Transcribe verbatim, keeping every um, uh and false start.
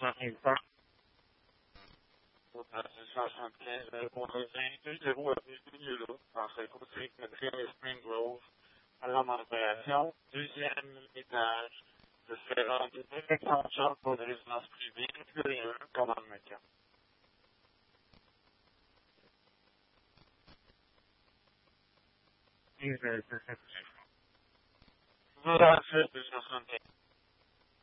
n'arrive pas. soixante-quinze, pour le vingt-deux zéro à là, par le côté de Spring Grove, à l'embarcation, deuxième étage, je serai rendu directement en charge pour les résidences privées, plus rien, commande métier. Voilà, c'est deux cent soixante-quinze.